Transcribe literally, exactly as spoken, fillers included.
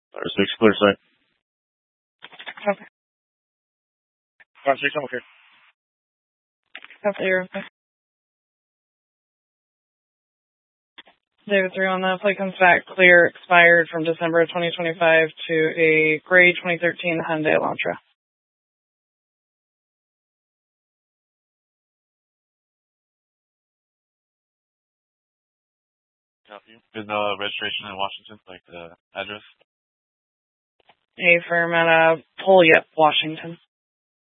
Or six, clear sight. Okay. Five, six, I'm okay. That's you're okay. David three on the plate comes back clear, expired from December twenty twenty-five to a gray twenty thirteen Hyundai Elantra. Copy. Is the registration in Washington, like the address? A firm at a Puyallup, Washington.